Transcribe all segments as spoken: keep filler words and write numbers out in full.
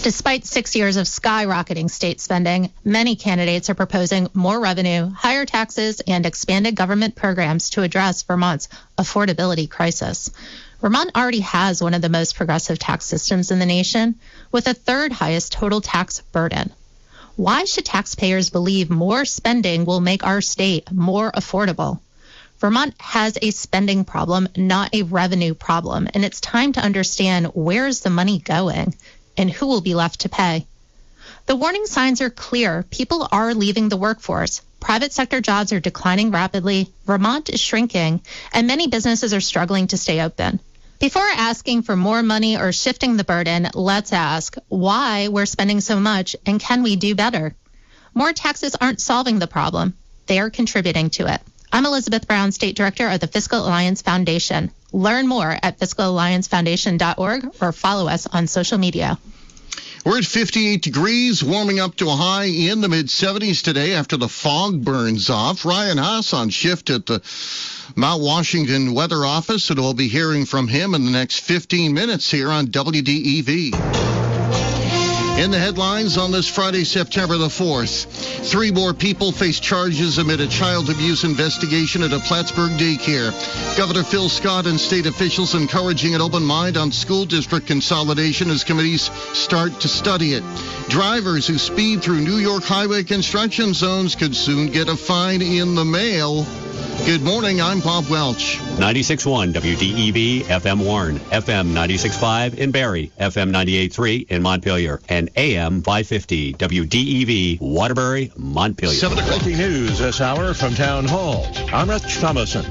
Despite six years of skyrocketing state spending, many candidates are proposing more revenue, higher taxes, and expanded government programs to address Vermont's affordability crisis. Vermont already has one of the most progressive tax systems in the nation, with a third highest total tax burden. Why should taxpayers believe more spending will make our state more affordable? Vermont has a spending problem, not a revenue problem, and it's time to understand where is the money going and who will be left to pay. The warning signs are clear. People are leaving the workforce. Private sector jobs are declining rapidly. Vermont is shrinking, and many businesses are struggling to stay open. Before asking for more money or shifting the burden, let's ask why we're spending so much and can we do better? More taxes aren't solving the problem. They are contributing to it. I'm Elizabeth Brown, State Director of the Fiscal Alliance Foundation. Learn more at fiscal alliance foundation dot org or follow us on social media. We're at fifty-eight degrees, warming up to a high in the mid-seventies today after the fog burns off. Ryan Haas on shift at the Mount Washington Weather Office, and we'll be hearing from him in the next fifteen minutes here on W D E V. In the headlines on this Friday, September the fourth, three more people face charges amid a child abuse investigation at a Plattsburgh daycare. Governor Phil Scott and state officials encouraging an open mind on school district consolidation as committees start to study it. Drivers who speed through New York highway construction zones could soon get a fine in the mail. Good morning, I'm Bob Welch. ninety-six point one W D E V, F M Warren, F M ninety-six point five in Barrie, F M ninety-eight point three in Montpelier, and A M five fifty W D E V, Waterbury, Montpelier. seven o'clock news this hour from Town Hall. I'm Rich Thomason.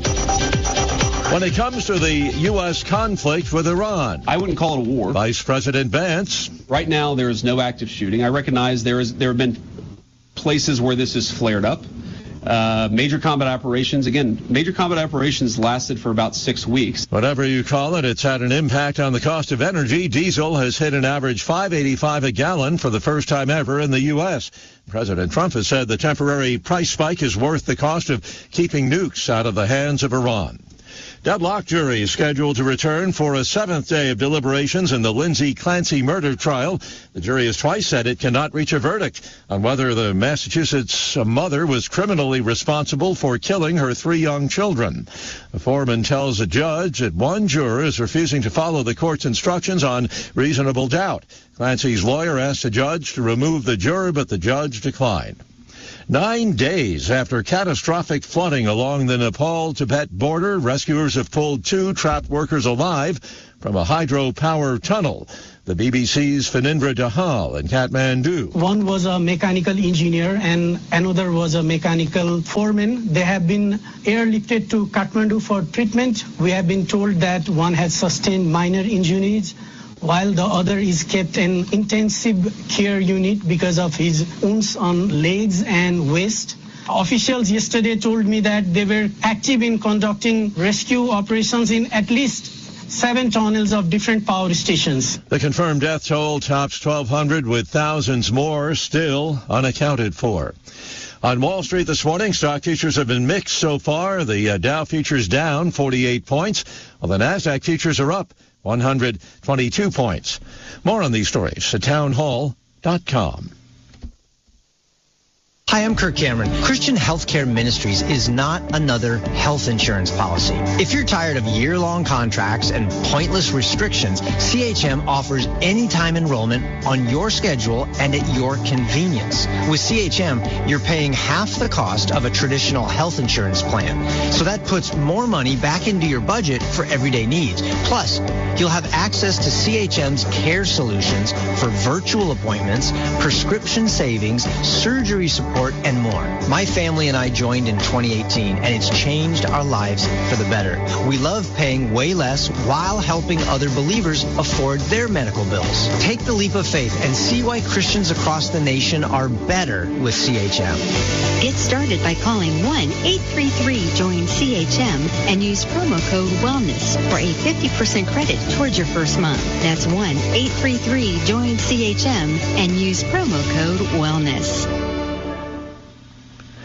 When it comes to the U S conflict with Iran, I wouldn't call it a war. Vice President Vance. Right now, there is no active shooting. I recognize there is there have been places where this has flared up. Uh, major combat operations, again, major combat operations lasted for about six weeks. Whatever you call it, it's had an impact on the cost of energy. Diesel has hit an average five eighty-five a gallon for the first time ever in the U S. President Trump has said the temporary price spike is worth the cost of keeping nukes out of the hands of Iran. Deadlock jury is scheduled to return for a seventh day of deliberations in the Lindsay Clancy murder trial. The jury has twice said it cannot reach a verdict on whether the Massachusetts mother was criminally responsible for killing her three young children. The foreman tells a judge that one juror is refusing to follow the court's instructions on reasonable doubt. Clancy's lawyer asked the judge to remove the juror, but the judge declined. Nine days after catastrophic flooding along the Nepal-Tibet border, rescuers have pulled two trapped workers alive from a hydropower tunnel. The B B C's Phanindra Dahal in Kathmandu. One was a mechanical engineer and another was a mechanical foreman. They have been airlifted to Kathmandu for treatment. We have been told that one has sustained minor injuries, while the other is kept in intensive care unit because of his wounds on legs and waist. Officials yesterday told me that they were active in conducting rescue operations in at least seven tunnels of different power stations. The confirmed death toll tops twelve hundred, with thousands more still unaccounted for. On Wall Street this morning, stock futures have been mixed so far. The uh, Dow futures down forty-eight points, while the NASDAQ futures are up one hundred twenty-two points. More on these stories at townhall dot com. Hi, I'm Kirk Cameron. Christian Healthcare Ministries is not another health insurance policy. If you're tired of year-long contracts and pointless restrictions, C H M offers anytime enrollment on your schedule and at your convenience. With C H M, you're paying half the cost of a traditional health insurance plan. So that puts more money back into your budget for everyday needs. Plus, you'll have access to C H M's care solutions for virtual appointments, prescription savings, surgery support, and more. My family and I joined in twenty eighteen, and it's changed our lives for the better. We love paying way less while helping other believers afford their medical bills. Take the leap of faith and see why Christians across the nation are better with C H M. Get started by calling one eight three three join C H M and use promo code WELLNESS for a fifty percent credit towards your first month. That's one eight three three join C H M and use promo code WELLNESS.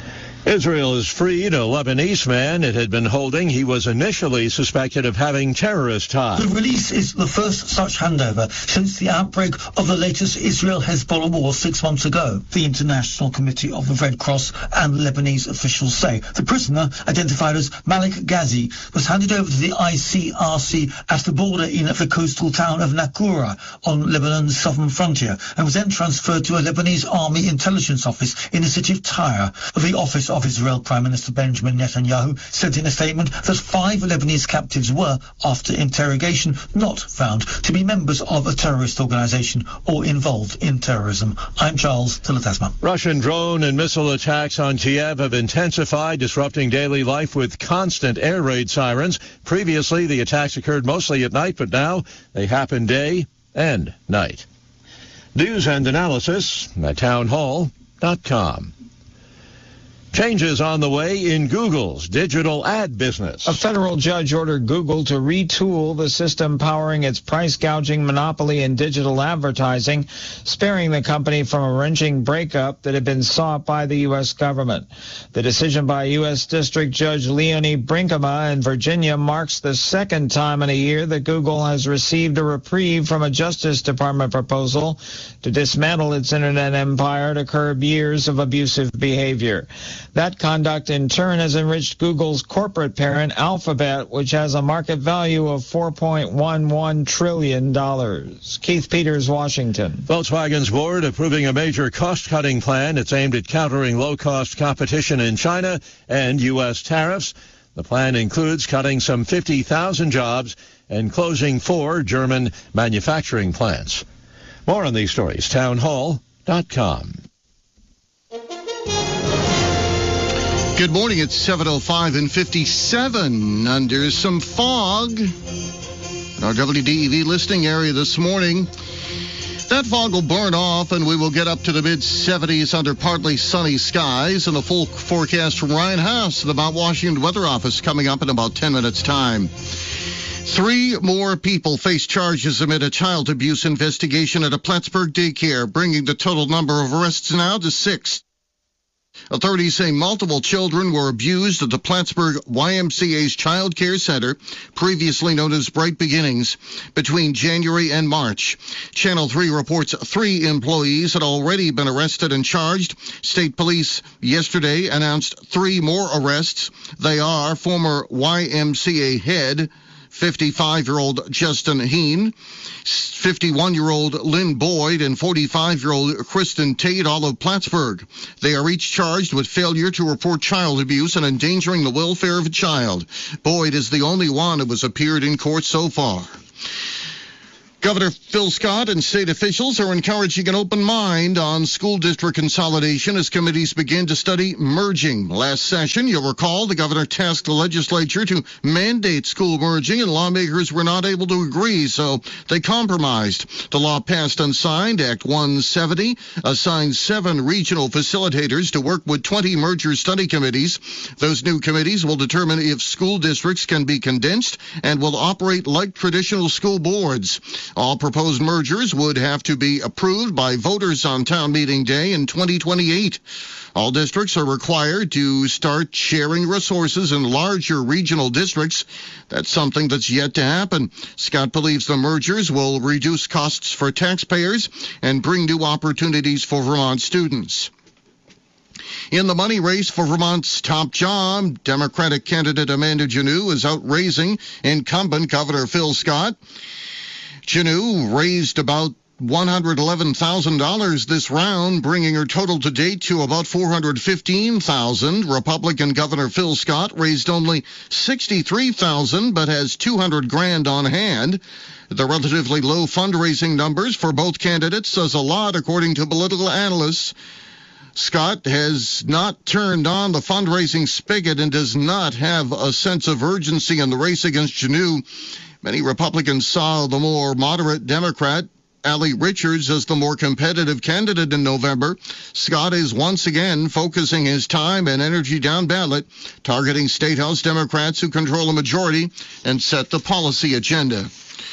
Israel has freed a Lebanese man it had been holding. He was initially suspected of having terrorist ties. The release is the first such handover since the outbreak of the latest Israel-Hezbollah war six months ago. The International Committee of the Red Cross and Lebanese officials say the prisoner, identified as Malik Ghazi, was handed over to the I C R C at the border in the coastal town of Nakura on Lebanon's southern frontier and was then transferred to a Lebanese army intelligence office in the city of Tyre. The office of Israel Prime Minister Benjamin Netanyahu said in a statement that five Lebanese captives were, after interrogation, not found to be members of a terrorist organization or involved in terrorism. I'm Charles Tilletasma. Russian drone and missile attacks on Kiev have intensified, disrupting daily life with constant air raid sirens. Previously, the attacks occurred mostly at night, but now they happen day and night. News and analysis at town hall dot com. Changes on the way in Google's digital ad business. A federal judge ordered Google to retool the system powering its price gouging monopoly in digital advertising, sparing the company from a wrenching breakup that had been sought by the U S government. The decision by U S District Judge Leonie Brinkema in Virginia marks the second time in a year that Google has received a reprieve from a Justice Department proposal to dismantle its internet empire to curb years of abusive behavior. That conduct, in turn, has enriched Google's corporate parent, Alphabet, which has a market value of four point one one trillion dollars. Keith Peters, Washington. Volkswagen's board approving a major cost-cutting plan. It's aimed at countering low-cost competition in China and U S tariffs. The plan includes cutting some fifty thousand jobs and closing four German manufacturing plants. More on these stories, town hall dot com. Good morning. It's seven oh five and fifty-seven under some fog in our W D E V listening area this morning. That fog will burn off, and we will get up to the mid-seventies under partly sunny skies. And the full forecast from Ryan Haas of the Mount Washington Weather Office coming up in about ten minutes' time. Three more people face charges amid a child abuse investigation at a Plattsburgh daycare, bringing the total number of arrests now to six. Authorities say multiple children were abused at the Plattsburgh Y M C A's Child Care Center, previously known as Bright Beginnings, between January and March. Channel three reports three employees had already been arrested and charged. State police yesterday announced three more arrests. They are former Y M C A head, fifty-five-year-old Justin Heen, fifty-one-year-old Lynn Boyd, and forty-five-year-old Kristen Tate, all of Plattsburgh. They are each charged with failure to report child abuse and endangering the welfare of a child. Boyd is the only one who has appeared in court so far. Governor Phil Scott and state officials are encouraging an open mind on school district consolidation as committees begin to study merging. Last session, you'll recall, the governor tasked the legislature to mandate school merging, and lawmakers were not able to agree, so they compromised. The law passed unsigned. Act one seventy assigned seven regional facilitators to work with twenty merger study committees. Those new committees will determine if school districts can be condensed and will operate like traditional school boards. All proposed mergers would have to be approved by voters on town meeting day in twenty twenty-eight. All districts are required to start sharing resources in larger regional districts. That's something that's yet to happen. Scott believes the mergers will reduce costs for taxpayers and bring new opportunities for Vermont students. In the money race for Vermont's top job, Democratic candidate Amanda Janot is outraising incumbent Governor Phil Scott. Janot raised about one hundred eleven thousand dollars this round, bringing her total to date to about four hundred fifteen thousand dollars. Republican Governor Phil Scott raised only sixty-three thousand dollars, but has two hundred grand on hand. The relatively low fundraising numbers for both candidates says a lot, according to political analysts. Scott has not turned on the fundraising spigot and does not have a sense of urgency in the race against Janot. Many Republicans saw the more moderate Democrat, Allie Richards, as the more competitive candidate in November. Scott is once again focusing his time and energy down ballot, targeting State House Democrats who control a majority and set the policy agenda.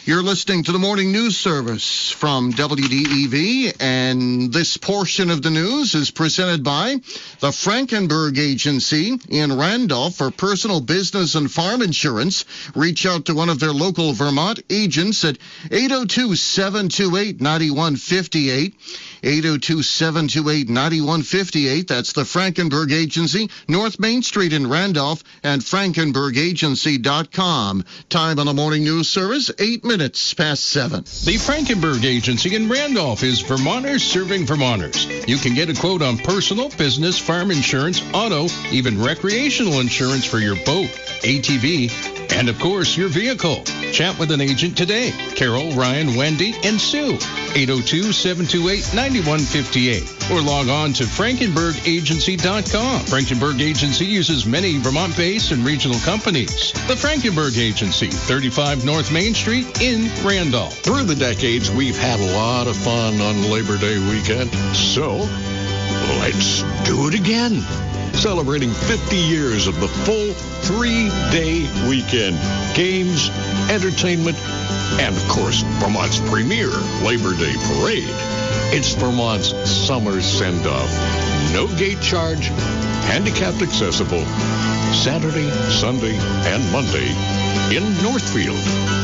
You're listening to the Morning News Service from W D E V, and this portion of the news is presented by the Frankenberg Agency in Randolph for personal, business, and farm insurance. Reach out to one of their local Vermont agents at eight oh two, seven two eight, nine one five eight. eight oh two, seven two eight, nine one five eight. That's the Frankenberg Agency, North Main Street in Randolph, and frankenberg agency dot com. Time on the Morning News Service, eight minutes past seven. The Frankenberg Agency in Randolph is Vermonters serving Vermonters. You can get a quote on personal, business, farm insurance, auto, even recreational insurance for your boat, A T V, and of course your vehicle. Chat with an agent today. Carol, Ryan, Wendy, and Sue. eight oh two, seven two eight, nine one five eight. Or log on to frankenberg agency dot com. Frankenberg Agency uses many Vermont-based and regional companies. The Frankenberg Agency, thirty-five North Main Street in Randolph. Through the decades, we've had a lot of fun on Labor Day weekend. So, let's do it again. Celebrating fifty years of the full three-day weekend. Games, entertainment, and, of course, Vermont's premier Labor Day parade. It's Vermont's summer send-off. No gate charge, handicapped accessible, Saturday, Sunday, and Monday in Northfield.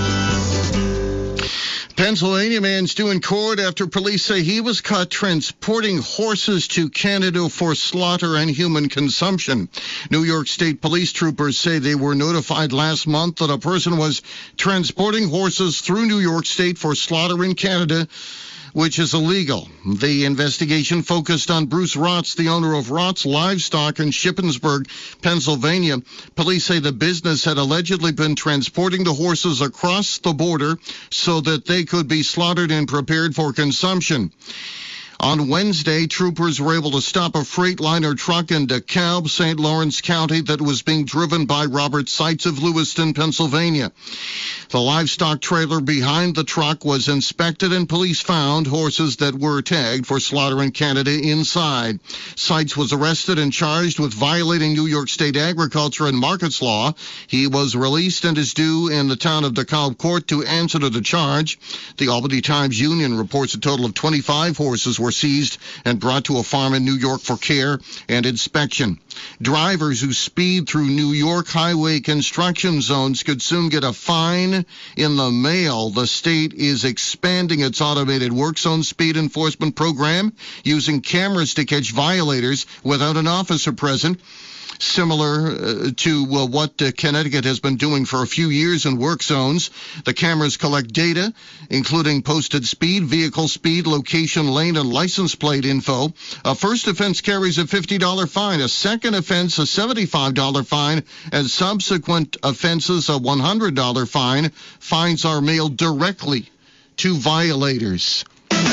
Pennsylvania man's due in court after police say he was caught transporting horses to Canada for slaughter and human consumption. New York State police troopers say they were notified last month that a person was transporting horses through New York State for slaughter in Canada, which is illegal. The investigation focused on Bruce Rotz, the owner of Rotz Livestock in Shippensburg, Pennsylvania. Police say the business had allegedly been transporting the horses across the border so that they could be slaughtered and prepared for consumption. On Wednesday, troopers were able to stop a Freightliner truck in DeKalb, Saint Lawrence County, that was being driven by Robert Seitz of Lewiston, Pennsylvania. The livestock trailer behind the truck was inspected, and police found horses that were tagged for slaughter in Canada inside. Seitz was arrested and charged with violating New York State agriculture and markets law. He was released and is due in the town of DeKalb court to answer to the charge. The Albany Times-Union reports a total of twenty-five horses were seized and brought to a farm in New York for care and inspection. Drivers who speed through New York highway construction zones could soon get a fine in the mail. The state is expanding its automated work zone speed enforcement program using cameras to catch violators without an officer present. Similar uh, to uh, what uh, Connecticut has been doing for a few years in work zones. The cameras collect data, including posted speed, vehicle speed, location, lane, and license plate info. A first offense carries a fifty dollars fine, a second offense a seventy-five dollars fine, and subsequent offenses a one hundred dollars fine. Fines are mailed directly to violators.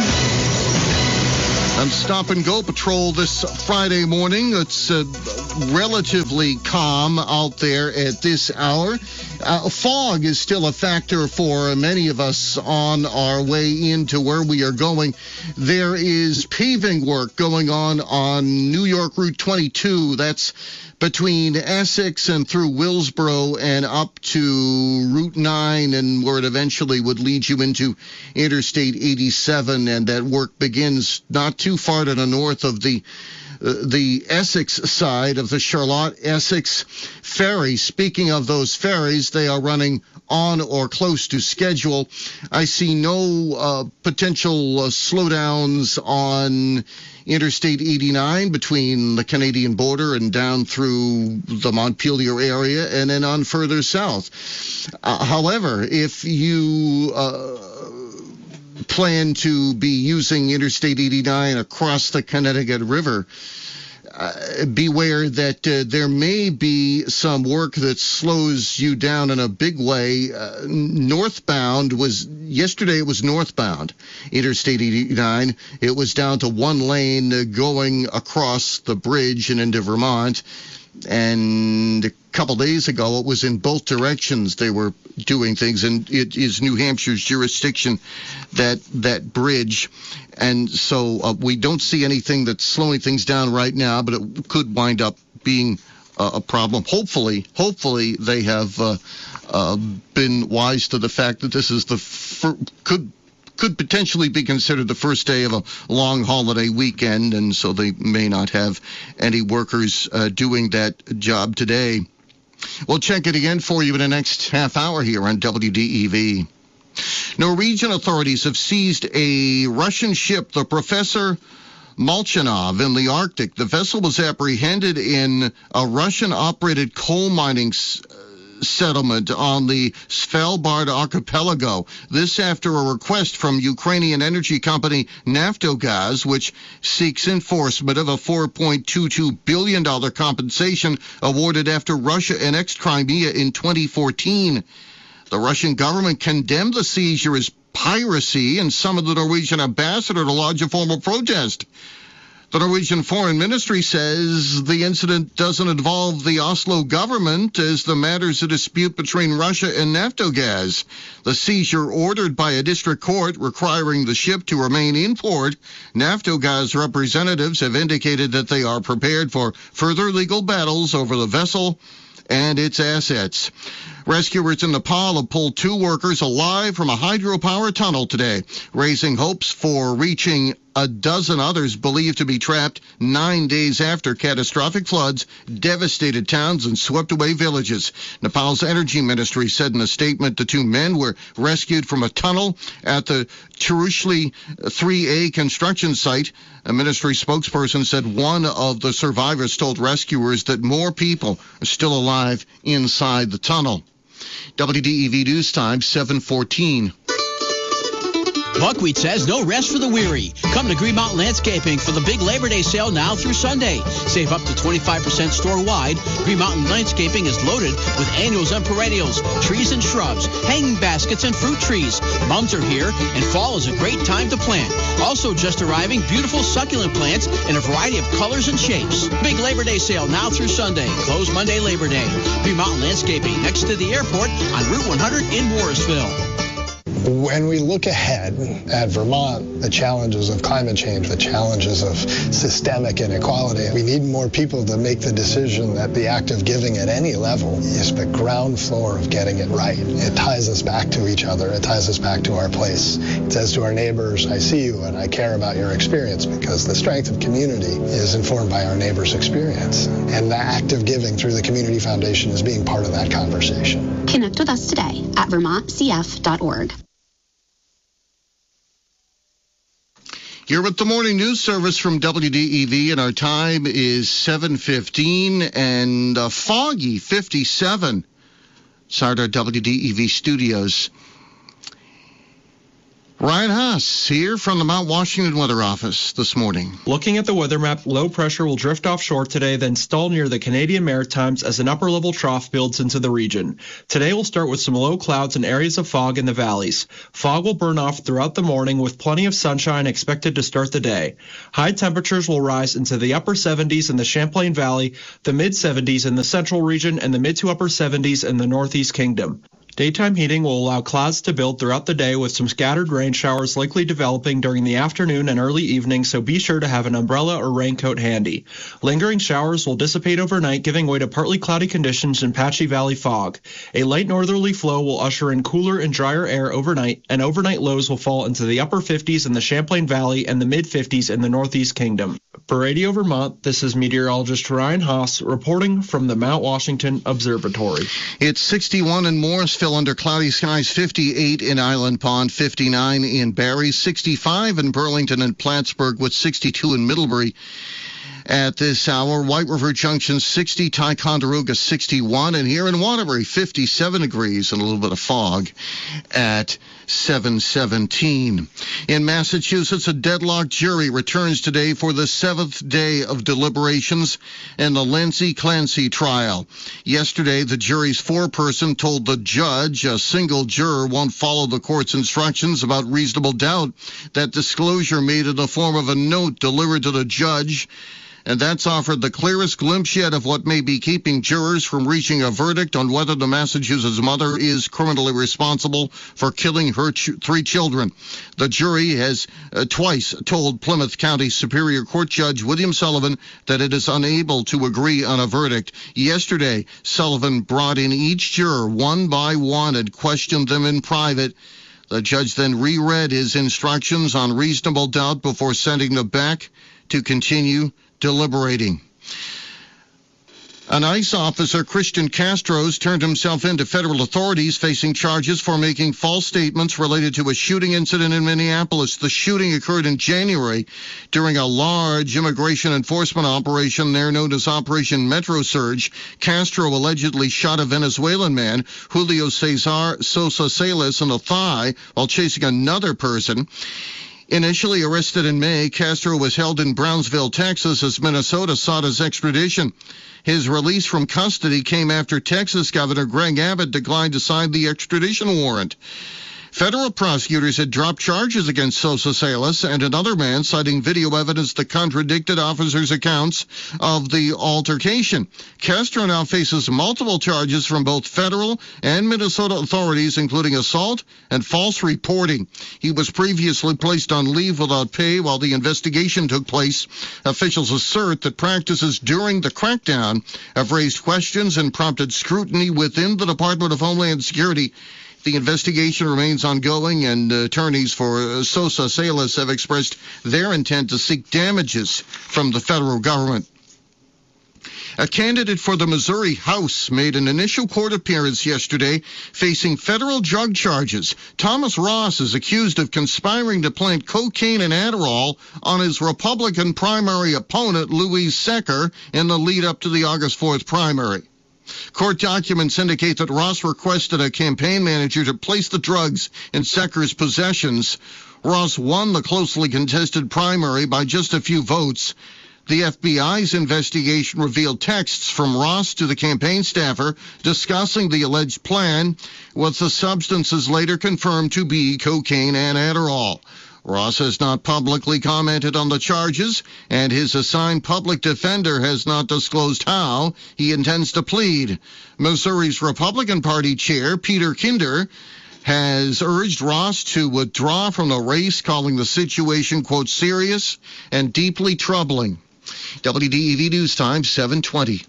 And Stop and Go Patrol this Friday morning. It's uh, relatively calm out there at this hour. Uh, fog is still a factor for many of us on our way into where we are going. There is paving work going on on New York Route twenty-two. That's between Essex and through Willsboro and up to Route nine, and where it eventually would lead you into Interstate eighty-seven. And that work begins not too far to the north of the uh, the Essex side of the Charlotte-Essex ferry. Speaking of those ferries, they are running on or close to schedule. I see no uh, potential uh, slowdowns on Interstate eighty-nine between the Canadian border and down through the Montpelier area and then on further south. Uh, however, if you uh, plan to be using Interstate eighty-nine across the Connecticut River, Uh, beware that uh, there may be some work that slows you down in a big way. Uh, northbound was, yesterday it was northbound, Interstate eighty-nine. It was down to one lane uh, going across the bridge and into Vermont. And a couple days ago, it was in both directions they were doing things, and it is New Hampshire's jurisdiction, that that bridge. And so uh, we don't see anything that's slowing things down right now, but it could wind up being a, a problem. Hopefully, hopefully they have uh, uh, been wise to the fact that this is the fir- could could potentially be considered the first day of a long holiday weekend, and so they may not have any workers uh, doing that job today. We'll check it again for you in the next half hour here on W D E V. Norwegian authorities have seized a Russian ship, the Professor Molchanov, in the Arctic. The vessel was apprehended in a Russian-operated coal mining s- settlement on the Svalbard archipelago. This after a request from Ukrainian energy company Naftogaz, which seeks enforcement of a four point two two billion dollars compensation awarded after Russia annexed Crimea in twenty fourteen. The Russian government condemned the seizure as piracy and summoned the Norwegian ambassador to lodge a formal protest. The Norwegian Foreign Ministry says the incident doesn't involve the Oslo government, as the matter's a dispute between Russia and Naftogaz. The seizure ordered by a district court requiring the ship to remain in port. Naftogaz representatives have indicated that they are prepared for further legal battles over the vessel and its assets. Rescuers in Nepal have pulled two workers alive from a hydropower tunnel today, raising hopes for reaching a dozen others believed to be trapped nine days after catastrophic floods devastated towns and swept away villages. Nepal's energy ministry said in a statement the two men were rescued from a tunnel at the Chirushli three A construction site. A ministry spokesperson said one of the survivors told rescuers that more people are still alive inside the tunnel. W D E V News Time, seven fourteen. Buckwheat says no rest for the weary. Come to Green Mountain Landscaping for the big Labor Day sale now through Sunday. Save up to twenty-five percent store-wide. Green Mountain Landscaping is loaded with annuals and perennials, trees and shrubs, hanging baskets and fruit trees. Mums are here, and fall is a great time to plant. Also just arriving, beautiful succulent plants in a variety of colors and shapes. Big Labor Day sale now through Sunday. Closed Monday Labor Day. Green Mountain Landscaping next to the airport on Route one hundred in Morrisville. When we look ahead at Vermont, the challenges of climate change, the challenges of systemic inequality, we need more people to make the decision that the act of giving at any level is the ground floor of getting it right. It ties us back to each other. It ties us back to our place. It says to our neighbors, I see you and I care about your experience, because the strength of community is informed by our neighbors' experience. And the act of giving through the Community Foundation is being part of that conversation. Connect with us today at vermont c f dot org. You're with the Morning News Service from W D E V, and our time is seven fifteen and uh, foggy fifty-seven. Inside our W D E V studios. Ryan Haas here from the Mount Washington Weather Office this morning. Looking at the weather map, low pressure will drift offshore today, then stall near the Canadian Maritimes as an upper-level trough builds into the region. Today will start with some low clouds and areas of fog in the valleys. Fog will burn off throughout the morning with plenty of sunshine expected to start the day. High temperatures will rise into the upper seventies in the Champlain Valley, the mid-seventies in the central region, and the mid to upper seventies in the Northeast Kingdom. Daytime heating will allow clouds to build throughout the day with some scattered rain showers likely developing during the afternoon and early evening, so be sure to have an umbrella or raincoat handy. Lingering showers will dissipate overnight, giving way to partly cloudy conditions and patchy valley fog. A light northerly flow will usher in cooler and drier air overnight, and overnight lows will fall into the upper fifties in the Champlain Valley and the mid-fifties in the Northeast Kingdom. For Radio Vermont, this is meteorologist Ryan Haas reporting from the Mount Washington Observatory. It's sixty-one in Morrisville under cloudy skies, fifty-eight in Island Pond, fifty-nine in Barrie, sixty-five in Burlington and Plattsburgh, with sixty-two in Middlebury. At this hour, White River Junction sixty, Ticonderoga sixty-one, and here in Waterbury fifty-seven degrees and a little bit of fog at seven seventeen. In Massachusetts, a deadlocked jury returns today for the seventh day of deliberations in the Lindsay Clancy trial. Yesterday, the jury's foreperson told the judge a single juror won't follow the court's instructions about reasonable doubt. That disclosure made in the form of a note delivered to the judge and that's offered the clearest glimpse yet of what may be keeping jurors from reaching a verdict on whether the Massachusetts mother is criminally responsible for killing her ch- three children. The jury has uh, twice told Plymouth County Superior Court Judge William Sullivan that it is unable to agree on a verdict. Yesterday, Sullivan brought in each juror one by one and questioned them in private. The judge then reread his instructions on reasonable doubt before sending them back to continue deliberating. An ICE officer, Christian Castros, turned himself in to federal authorities facing charges for making false statements related to a shooting incident in Minneapolis. The shooting occurred in January during a large immigration enforcement operation there known as Operation Metro Surge. Castro allegedly shot a Venezuelan man, Julio Cesar Sosa Salas, in the thigh while chasing another person. Initially arrested in May, Castro was held in Brownsville, Texas, as Minnesota sought his extradition. His release from custody came after Texas Governor Greg Abbott declined to sign the extradition warrant. Federal prosecutors had dropped charges against Sosa Salas and another man, citing video evidence that contradicted officers' accounts of the altercation. Castro now faces multiple charges from both federal and Minnesota authorities, including assault and false reporting. He was previously placed on leave without pay while the investigation took place. Officials assert that practices during the crackdown have raised questions and prompted scrutiny within the Department of Homeland Security. The investigation remains ongoing, and uh, attorneys for uh, Sosa Salas have expressed their intent to seek damages from the federal government. A candidate for the Missouri House made an initial court appearance yesterday facing federal drug charges. Thomas Ross is accused of conspiring to plant cocaine and Adderall on his Republican primary opponent, Louise Secker, in the lead up to the August fourth primary. Court documents indicate that Ross requested a campaign manager to place the drugs in Secker's possessions. Ross won the closely contested primary by just a few votes. The F B I's investigation revealed texts from Ross to the campaign staffer discussing the alleged plan, with the substances later confirmed to be cocaine and Adderall. Ross has not publicly commented on the charges, and his assigned public defender has not disclosed how he intends to plead. Missouri's Republican Party chair, Peter Kinder, has urged Ross to withdraw from the race, calling the situation, quote, serious and deeply troubling. W D E V News Time, seven twenty.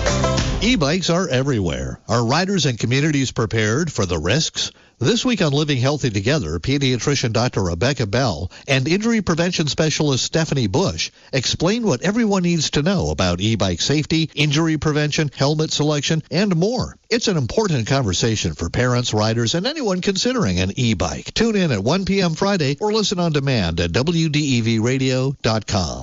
E-bikes are everywhere. Are riders and communities prepared for the risks? This week on Living Healthy Together, pediatrician Doctor Rebecca Bell and injury prevention specialist Stephanie Bush explain what everyone needs to know about e-bike safety, injury prevention, helmet selection, and more. It's an important conversation for parents, riders, and anyone considering an e-bike. Tune in at one p.m. Friday or listen on demand at W D E V radio dot com.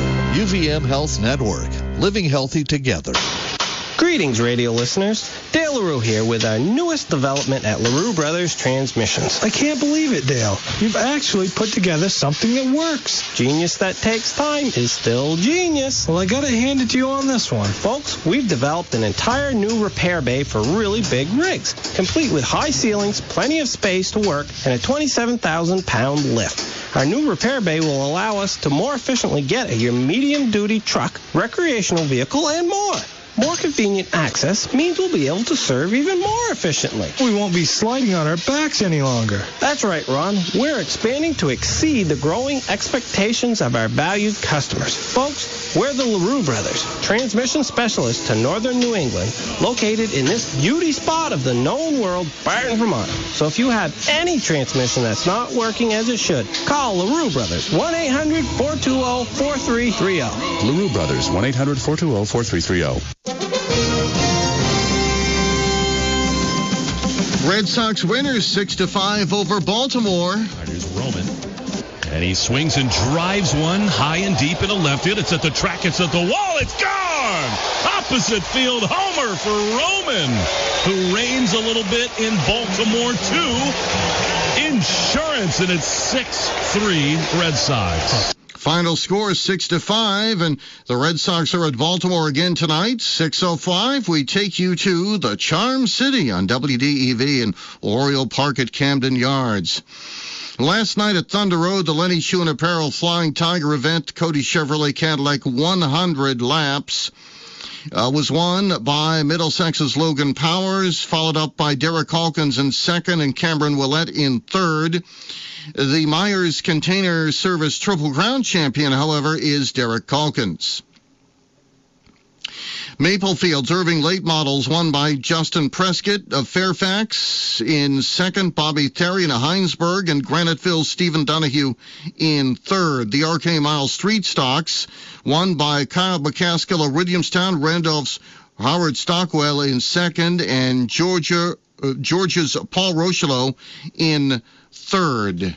U V M Health Network. Living Healthy Together. Greetings, radio listeners. Dale LaRue here with our newest development at LaRue Brothers Transmissions. I can't believe it, Dale. You've actually put together something that works. Genius that takes time is still genius. Well, I gotta hand it to you on this one. Folks, we've developed an entire new repair bay for really big rigs, complete with high ceilings, plenty of space to work, and a twenty-seven thousand pound lift. Our new repair bay will allow us to more efficiently get at your medium-duty truck, recreational vehicle, and more. More convenient access means we'll be able to serve even more efficiently. We won't be sliding on our backs any longer. That's right, Ron. We're expanding to exceed the growing expectations of our valued customers. Folks, we're the LaRue Brothers, transmission specialists to northern New England, located in this beauty spot of the known world, Barton, Vermont. So if you have any transmission that's not working as it should, call LaRue Brothers, one eight hundred four two zero four three three zero. LaRue Brothers, one eight hundred four two zero four three three zero. Red Sox winners six to five over Baltimore. Here's Roman. And he swings and drives one high and deep into left field. It's at the track. It's at the wall. It's gone! Opposite field homer for Roman, who reigns a little bit in Baltimore, too. Insurance, and it's six three Red Sox. Final score is six to five, and the Red Sox are at Baltimore again tonight. six oh five, we take you to the Charm City on W D E V and Oriole Park at Camden Yards. Last night at Thunder Road, the Lenny Shoe and Apparel Flying Tiger event, Cody Chevrolet Cadillac one hundred laps, uh, was won by Middlesex's Logan Powers, followed up by Derek Hawkins in second and Cameron Willett in third. The Myers Container Service Triple Crown champion, however, is Derek Hawkins. Maplefield's Irving Late Models won by Justin Prescott of Fairfax in second, Bobby Therian of Heinsberg, and Graniteville's Stephen Donahue in third. The R K Mile Street Stocks won by Kyle McCaskill of Williamstown, Randolph's Howard Stockwell in second, and Georgia uh, Georgia's Paul Rocheleau in third.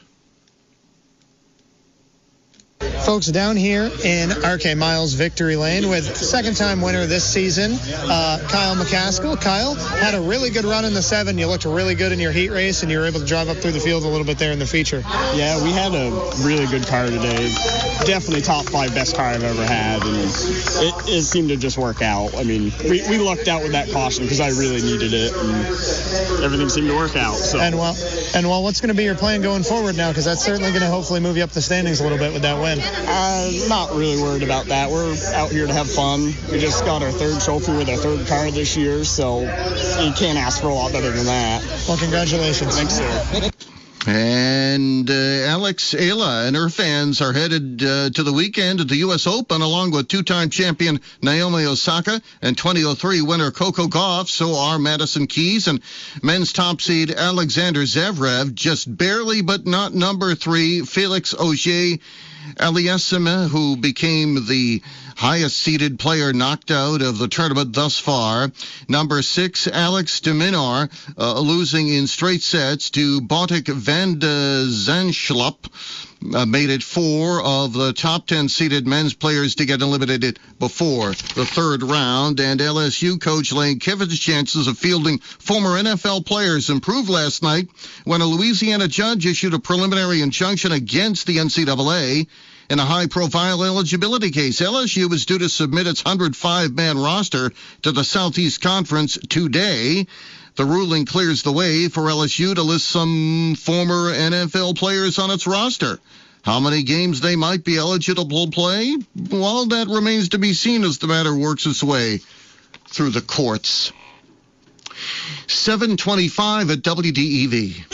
Folks, down here in R K Miles Victory Lane with second-time winner this season, uh, Kyle McCaskill. Kyle, had a really good run in the seven. You looked really good in your heat race, and you were able to drive up through the field a little bit there in the feature. Yeah, we had a really good car today. Definitely top five best car I've ever had, and it, it seemed to just work out. I mean, we, we lucked out with that caution because I really needed it, and everything seemed to work out. So. And well, and well, what's going to be your plan going forward now? Because that's certainly going to hopefully move you up the standings a little bit with that win. Uh, not really worried about that. We're out here to have fun. We just got our third trophy with our third car this year, so you can't ask for a lot better than that. Well, congratulations. Thanks, sir. And uh, Alex Ayla and her fans are headed uh, to the weekend at the U S Open along with two-time champion Naomi Osaka and twenty oh three winner Coco Gauff. So are Madison Keys and men's top seed Alexander Zverev, just barely but not number three Felix Auger Aliassime, who became the highest-seeded player knocked out of the tournament thus far. Number six, Alex de Minaur, uh, losing in straight sets to Botic van de Zandschulp, uh, made it four of the top ten-seeded men's players to get eliminated before the third round. And L S U coach Lane Kiffin's chances of fielding former N F L players improved last night when a Louisiana judge issued a preliminary injunction against the N C double A in a high-profile eligibility case. L S U is due to submit its one hundred five man roster to the Southeast Conference today. The ruling clears the way for L S U to list some former N F L players on its roster. How many games they might be eligible to play? Well, that remains to be seen as the matter works its way through the courts. seven twenty-five at W D E V.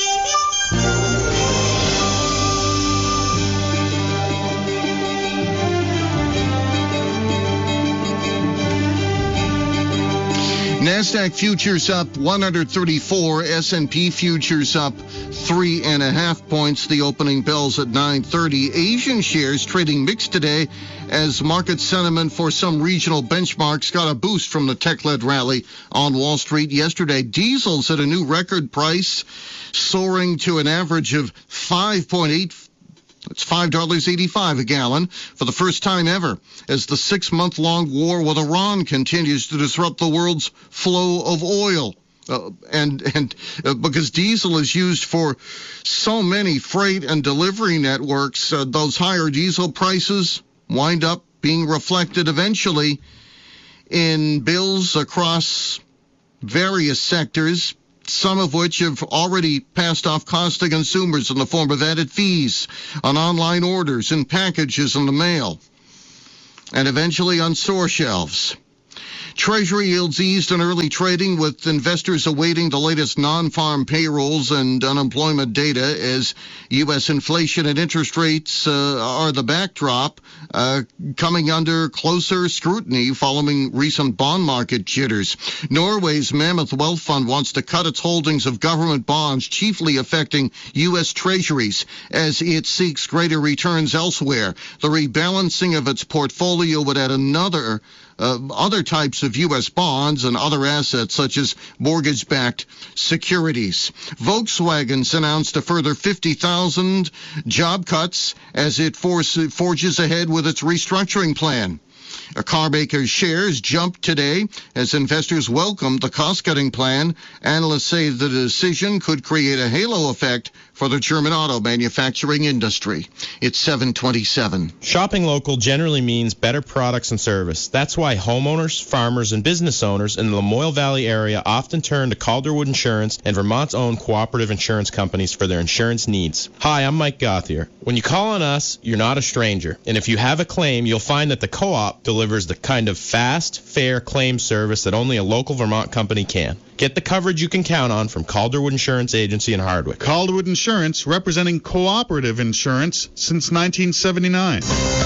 NASDAQ futures up one hundred thirty-four, S and P futures up three and a half points. The opening bells at nine thirty. Asian shares trading mixed today as market sentiment for some regional benchmarks got a boost from the tech-led rally on Wall Street yesterday. Diesel's at a new record price, soaring to an average of five point eight. It's five dollars and eighty-five cents a gallon for the first time ever as the six-month-long war with Iran continues to disrupt the world's flow of oil. Uh, and and uh, because diesel is used for so many freight and delivery networks, uh, those higher diesel prices wind up being reflected eventually in bills across various sectors, some of which have already passed off costs to consumers in the form of added fees on online orders and packages in the mail, and eventually on store shelves. Treasury yields eased in early trading, with investors awaiting the latest non-farm payrolls and unemployment data as U S inflation and interest rates uh, are the backdrop, uh, coming under closer scrutiny following recent bond market jitters. Norway's Mammoth Wealth Fund wants to cut its holdings of government bonds, chiefly affecting U S treasuries, as it seeks greater returns elsewhere. The rebalancing of its portfolio would add another Uh, other types of U S bonds and other assets such as mortgage-backed securities. Volkswagen's announced a further fifty thousand job cuts as it force, forges ahead with its restructuring plan. A car maker's shares jumped today as investors welcomed the cost-cutting plan. Analysts say the decision could create a halo effect for the German auto manufacturing industry. It's seven twenty-seven. Shopping local generally means better products and service. That's why homeowners, farmers, and business owners in the Lamoille Valley area often turn to Calderwood Insurance and Vermont's own cooperative insurance companies for their insurance needs. Hi, I'm Mike Gothier. When you call on us, you're not a stranger. And if you have a claim, you'll find that the co-op delivers the kind of fast, fair claim service that only a local Vermont company can. Get the coverage you can count on from Calderwood Insurance Agency in Hardwick. Calderwood Insurance, representing cooperative insurance since nineteen seventy-nine.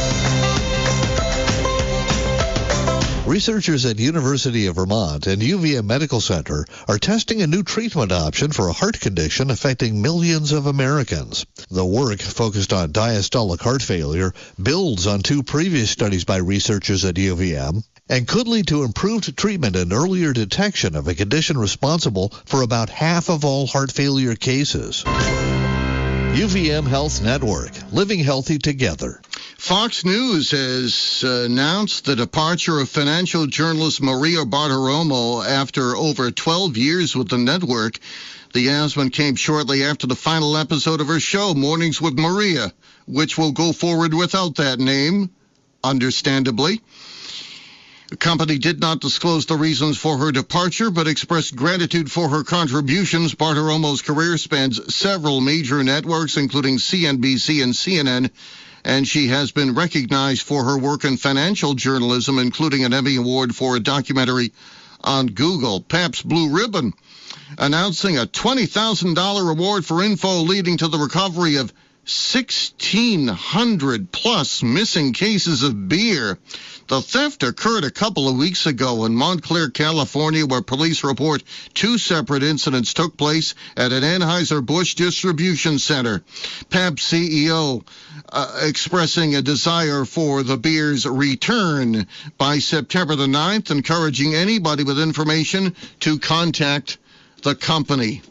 Researchers at University of Vermont and U V M Medical Center are testing a new treatment option for a heart condition affecting millions of Americans. The work, focused on diastolic heart failure, builds on two previous studies by researchers at U V M and could lead to improved treatment and earlier detection of a condition responsible for about half of all heart failure cases. U V M Health Network, living healthy together. Fox News has uh, announced the departure of financial journalist Maria Bartiromo after over twelve years with the network. The announcement came shortly after the final episode of her show, Mornings with Maria, which will go forward without that name, understandably. The company did not disclose the reasons for her departure, but expressed gratitude for her contributions. Bartiromo's career spans several major networks, including C N B C and C N N, and she has been recognized for her work in financial journalism, including an Emmy Award for a documentary on Google. Pabst Blue Ribbon announcing a twenty thousand dollars reward for info leading to the recovery of sixteen hundred plus missing cases of beer. The theft occurred a couple of weeks ago in Montclair, California, where police report two separate incidents took place at an Anheuser-Busch distribution center. Pabst C E O uh, expressing a desire for the beer's return by September the ninth, encouraging anybody with information to contact the company.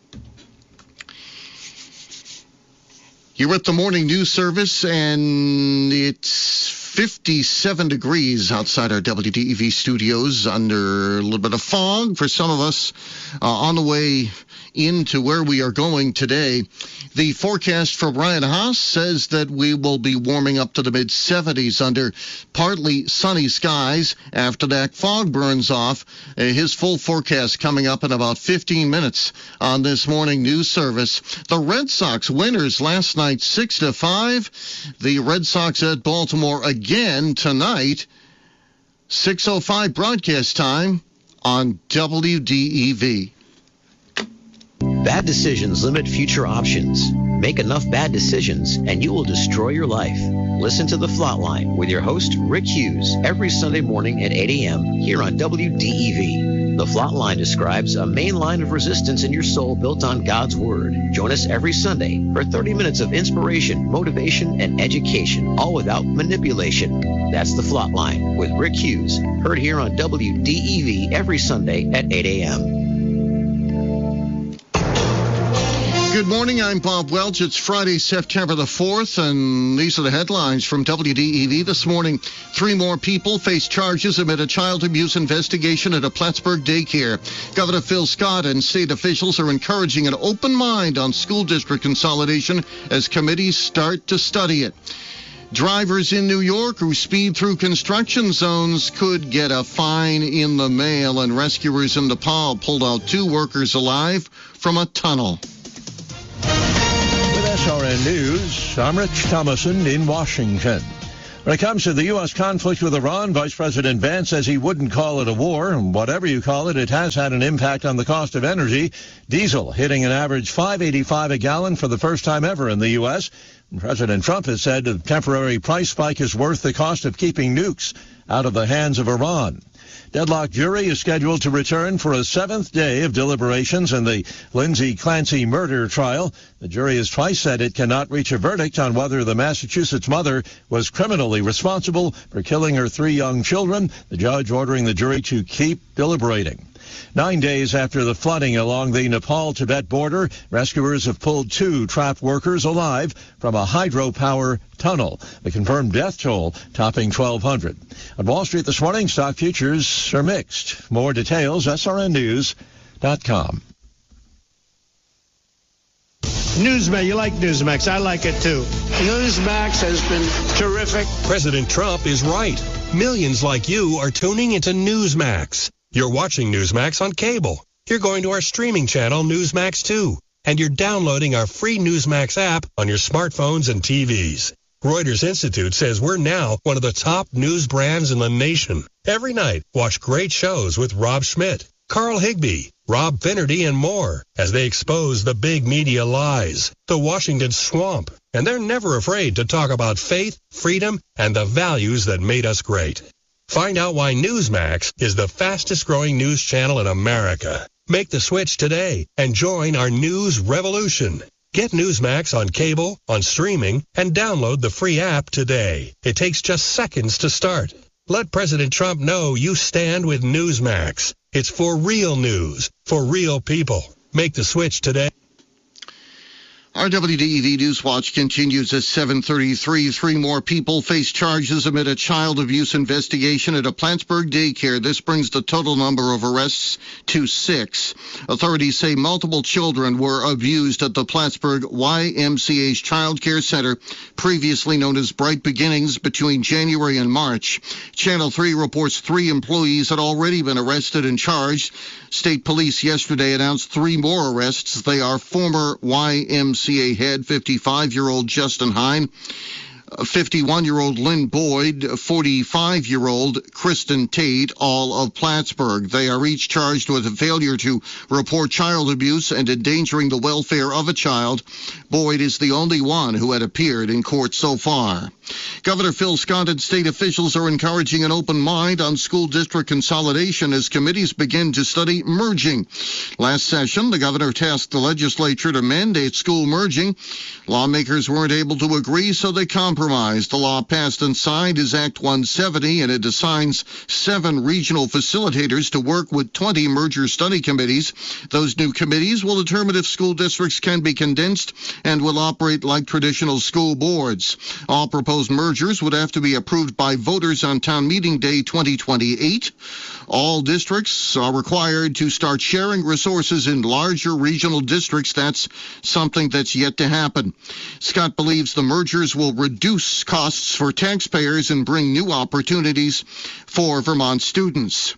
You're at the morning news service, and it's fifty-seven degrees outside our W D E V studios, under a little bit of fog for some of us uh, on the way into where we are going today. The forecast from Ryan Haas says that we will be warming up to the mid seventies under partly sunny skies after that fog burns off. Uh, his full forecast coming up in about fifteen minutes on this morning news service. The Red Sox winners last night six to five. The Red Sox at Baltimore again tonight. six oh five broadcast time on W D E V. Bad decisions limit future options. Make enough bad decisions and you will destroy your life. Listen to The Flatline with your host, Rick Hughes, every Sunday morning at eight a.m. here on W D E V. The Flatline describes a main line of resistance in your soul built on God's Word. Join us every Sunday for thirty minutes of inspiration, motivation, and education, all without manipulation. That's The Flatline with Rick Hughes, heard here on W D E V every Sunday at eight a.m. Good morning, I'm Bob Welch. It's Friday, September the fourth, and these are the headlines from W D E V this morning. Three more people face charges amid a child abuse investigation at a Plattsburgh daycare. Governor Phil Scott and state officials are encouraging an open mind on school district consolidation as committees start to study it. Drivers in New York who speed through construction zones could get a fine in the mail, and rescuers in Nepal pulled out two workers alive from a tunnel. With S R N News, I'm Rich Thomason in Washington. When it comes to the U S conflict with Iran, Vice President Vance says he wouldn't call it a war, and whatever you call it, it has had an impact on the cost of energy. Diesel hitting an average five eighty-five a gallon for the first time ever in the U S. And President Trump has said the temporary price spike is worth the cost of keeping nukes out of the hands of Iran. Deadlock jury is scheduled to return for a seventh day of deliberations in the Lindsay Clancy murder trial. The jury has twice said it cannot reach a verdict on whether the Massachusetts mother was criminally responsible for killing her three young children, the judge ordering the jury to keep deliberating. Nine days after the flooding along the Nepal-Tibet border, rescuers have pulled two trapped workers alive from a hydropower tunnel. The confirmed death toll topping twelve hundred. On Wall Street this morning, stock futures are mixed. More details, S R N news dot com. Newsmax, you like Newsmax. I like it too. Newsmax has been terrific. President Trump is right. Millions like you are tuning into Newsmax. You're watching Newsmax on cable. You're going to our streaming channel, Newsmax two. And you're downloading our free Newsmax app on your smartphones and T Vs. Reuters Institute says we're now one of the top news brands in the nation. Every night, watch great shows with Rob Schmidt, Carl Higbie, Rob Finnerty, and more as they expose the big media lies, the Washington swamp. And they're never afraid to talk about faith, freedom, and the values that made us great. Find out why Newsmax is the fastest growing news channel in America. Make the switch today and join our news revolution. Get Newsmax on cable, on streaming, and download the free app today. It takes just seconds to start. Let President Trump know you stand with Newsmax. It's for real news, for real people. Make the switch today. Our W D E V Newswatch continues at seven thirty-three. Three more people face charges amid a child abuse investigation at a Plattsburgh daycare. This brings the total number of arrests to six. Authorities say multiple children were abused at the Plattsburgh Y M C A's Child Care Center, previously known as Bright Beginnings, between January and March. Channel three reports three employees had already been arrested and charged. State police yesterday announced three more arrests. They are former Y M C A head, fifty-five-year-old Justin Hine, fifty-one-year-old Lynn Boyd, forty-five-year-old Kristen Tate, all of Plattsburgh. They are each charged with a failure to report child abuse and endangering the welfare of a child. Boyd is the only one who had appeared in court so far. Governor Phil Scott and state officials are encouraging an open mind on school district consolidation as committees begin to study merging. Last session, the governor tasked the legislature to mandate school merging. Lawmakers weren't able to agree, so they compromised. The law passed and signed is Act one seventy, and it assigns seven regional facilitators to work with twenty merger study committees. Those new committees will determine if school districts can be condensed and will operate like traditional school boards. All proposed mergers would have to be approved by voters on town meeting day twenty twenty-eight. All districts are required to start sharing resources in larger regional districts. That's something that's yet to happen. Scott believes the mergers will reduce costs for taxpayers and bring new opportunities for Vermont students.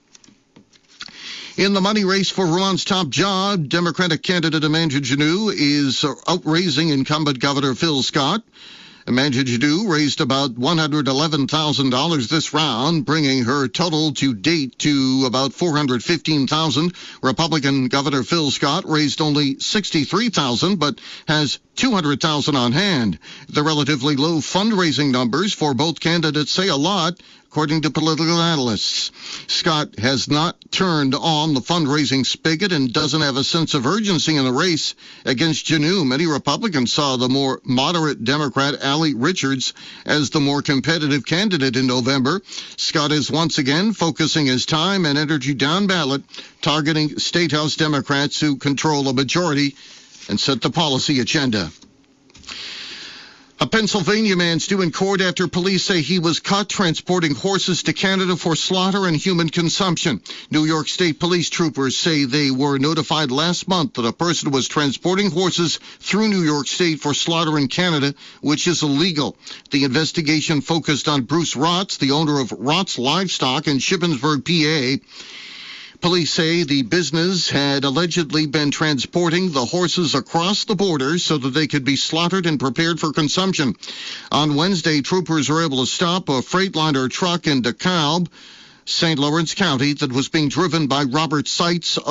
In the money race for Vermont's top job, Democratic candidate Amanda Janot is outraising incumbent Governor Phil Scott. Amanda Janot raised about one hundred eleven thousand dollars this round, bringing her total to date to about four hundred fifteen thousand dollars. Republican Governor Phil Scott raised only sixty-three thousand dollars, but has two hundred thousand dollars on hand. The relatively low fundraising numbers for both candidates say a lot, according to political analysts. Scott has not turned on the fundraising spigot and doesn't have a sense of urgency in the race against Janot. Many Republicans saw the more moderate Democrat Allie Richards as the more competitive candidate in November. Scott is once again focusing his time and energy down ballot, targeting State House Democrats who control a majority and set the policy agenda. A Pennsylvania man's due in court after police say he was caught transporting horses to Canada for slaughter and human consumption. New York State police troopers say they were notified last month that a person was transporting horses through New York State for slaughter in Canada, which is illegal. The investigation focused on Bruce Rotz, the owner of Rotz Livestock in Shippensburg, P A. Police say the business had allegedly been transporting the horses across the border so that they could be slaughtered and prepared for consumption. On Wednesday, troopers were able to stop a Freightliner truck in DeKalb, Saint Lawrence County, that was being driven by Robert Seitz